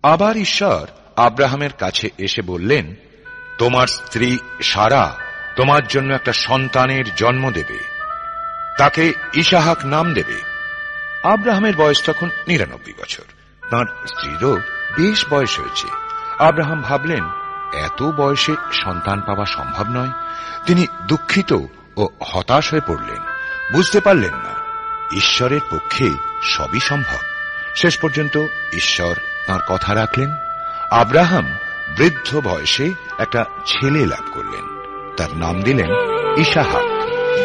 আবার ঈশ্বর আব্রাহামের কাছে এসে বললেন, তোমার স্ত্রী সারা তোমার জন্য একটা সন্তানের জন্ম দেবে, তাকে ইসাহাক নাম দেবে। আব্রাহামের বয়স তখন ৯৯ বছর, তাঁর স্ত্রীরও বেশ বয়স হয়েছে। আব্রাহাম ভাবলেন, এত বয়সে সন্তান পাওয়া সম্ভব নয়। তিনি দুঃখিত ও হতাশ হয়ে পড়লেন, বুঝতে পারলেন না ঈশ্বরের পক্ষে সবই সম্ভব। শেষ পর্যন্ত ঈশ্বর তাঁর কথা রাখলেন। আব্রাহাম বৃদ্ধ বয়সে একটা ছেলে লাভ করলেন, তার নাম দিলেন ইসাহাক।